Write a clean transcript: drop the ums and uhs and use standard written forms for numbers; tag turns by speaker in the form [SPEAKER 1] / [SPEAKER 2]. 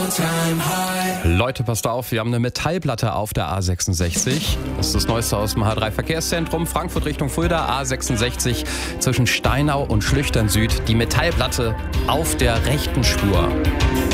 [SPEAKER 1] Leute, passt auf, wir haben eine Metallplatte auf der A66. Das ist das Neueste aus dem H3-Verkehrszentrum. Frankfurt Richtung Fulda, A66 zwischen Steinau und Schlüchtern Süd. Die Metallplatte auf der rechten Spur.